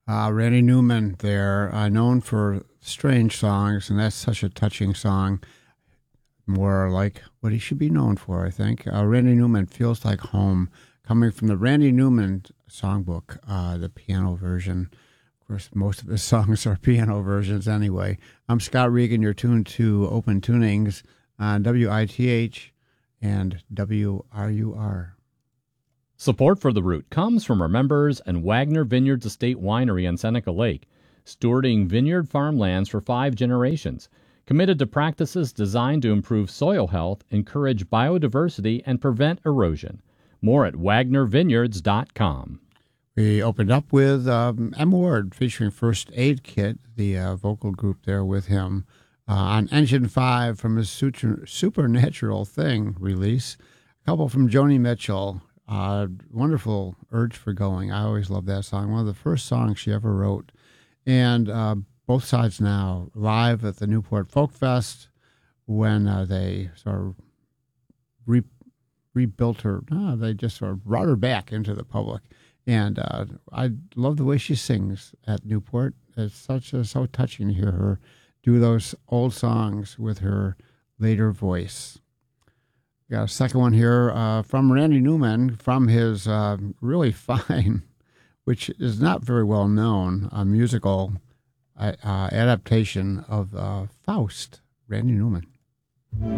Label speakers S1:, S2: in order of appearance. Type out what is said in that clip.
S1: Randy Newman there, known for strange songs, and that's such a touching song. More like what he should be known for, I think. Randy Newman, Feels Like Home, coming from the Randy Newman songbook, the piano version. Of course, most of his songs are piano versions anyway. I'm Scott Regan. You're tuned to Open Tunings on WITH and WRUR.
S2: Support for The Root comes from our members and Wagner Vineyards Estate Winery on Seneca Lake, stewarding vineyard farmlands for 5 generations, committed to practices designed to improve soil health, encourage biodiversity, and prevent erosion. More at wagnervineyards.com.
S1: We opened up with M. Ward featuring First Aid Kit, the vocal group there with him, on Engine 5 from his Supernatural Thing release. A couple from Joni Mitchell, wonderful Urge for Going. I always love that song, one of the first songs she ever wrote. And Both Sides Now, live at the Newport Folk Fest when they sort of rebuilt her. They just sort of brought her back into the public. And I love the way she sings at Newport. It's so touching to hear her do those old songs with her later voice. Got a second one here from Randy Newman from his really fine, which is not very well known, musical adaptation of Faust, Randy Newman.